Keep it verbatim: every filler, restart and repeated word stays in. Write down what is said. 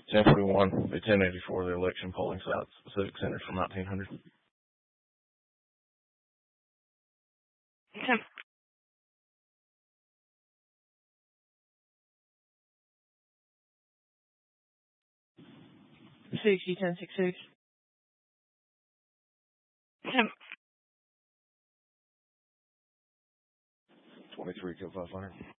ten forty-one, the ten eighty-four, the election polling sites, Civic Center from nineteen hundred. Okay. Sixty, ten, six, six. Okay. twenty-three, kill five hundred.